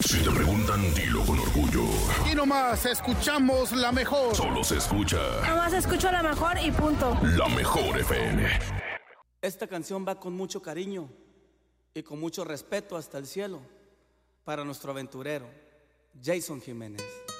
Si te preguntan, dilo con orgullo. Y nomás escuchamos la mejor. Solo se escucha. Nomás escucho la mejor y punto. La Mejor FM. Esta canción va con mucho cariño y con mucho respeto hasta el cielo para nuestro aventurero, Jason Jiménez.